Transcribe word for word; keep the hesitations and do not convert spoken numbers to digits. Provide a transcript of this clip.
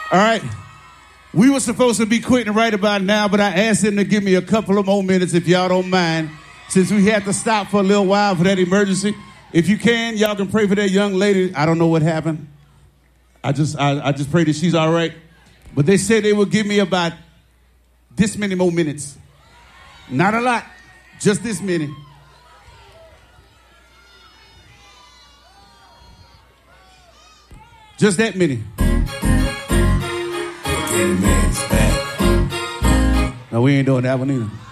All right. We were supposed to be quitting right about now, but I asked them to give me a couple of more minutes if y'all don't mind, since we had to stop for a little while for that emergency. If you can, y'all can pray for that young lady. I don't know what happened. I just I, I just pray that she's all right. But they said they would give me about this many more minutes. Not a lot, just this many. Just that many. No, we ain't doing that one either.